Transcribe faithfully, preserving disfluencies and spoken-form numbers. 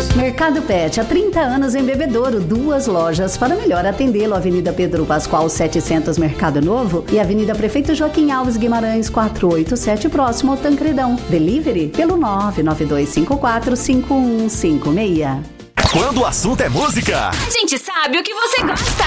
Mercado Pet, há trinta anos em Bebedouro, duas lojas para melhor atendê-lo. Avenida Pedro Pascoal setecentos, Mercado Novo, e Avenida Prefeito Joaquim Alves Guimarães quatrocentos e oitenta e sete, próximo ao Tancredão. Delivery pelo nove nove dois cinco quatro cinco um cinco seis. Quando o assunto é música, a gente sabe o que você gosta.